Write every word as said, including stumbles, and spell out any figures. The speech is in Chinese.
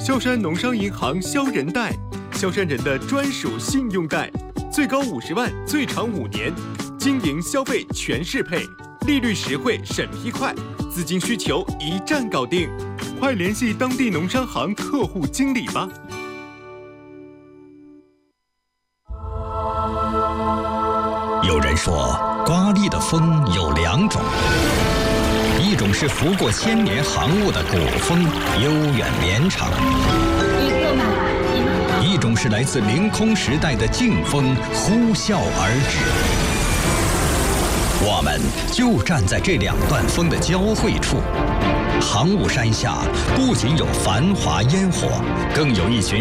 萧山农商银行萧人贷，萧山人的专属信用贷，最高五十万，最长五年，经营消费全适配，利率实惠，审批快，资金需求一站搞定，快联系当地农商行客户经理吧。 有人说，刮力的风有两种，一种是拂过千年航雾的古风，悠远绵长；一种是来自凌空时代的劲风，呼啸而至。我们就站在这两段风的交汇处，航雾山下不仅有繁华烟火，更有一群